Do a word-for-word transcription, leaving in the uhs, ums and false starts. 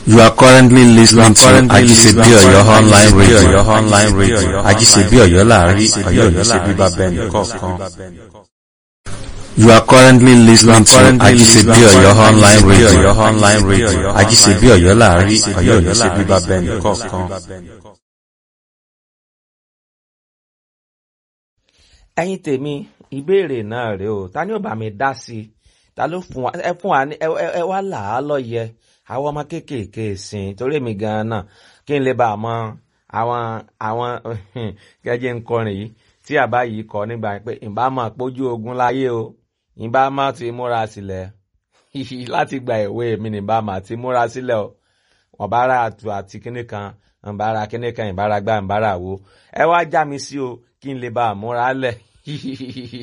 You are currently listening to Ajisebi Oyo online radio. Online radio. Ajisebi Oyo láàrin Oyo ní ṣe bíbá bẹ́ẹ̀ kọ̀ọ̀kan. You are currently listening to Ajisebi Oyo online radio. Online radio. Ajisebi Oyo láàrin Oyo ní ṣe bíbá bẹ́ẹ̀ kọ̀ọ̀kan. Ẹ̀yin tèmi, ìbéèrè náà rèé o, ta ni ó bá mi dá sí i? Ta ló fún wa ẹ fún wa ní ẹ wá là á lọ́yẹ àwọn ọmọ kéékèèké sìn torí èmi gan-an náà kí n lè bá mọ àwọn àwọn gẹ́gẹ́ ń kọrin yìí tí àbá yìí kọ nígbà pé ìbá máa pójú ogun láyé o ìbá máa ti múra sílẹ̀ láti gba ìwé mi ní ìbá máa ti múra sílẹ̀ o wọ́n bá ra àtù àti kíní kan ìbára kíní kan ìbára gbá ìbára wo ẹ wá já mi sí o kí n lè bá múra lẹ̀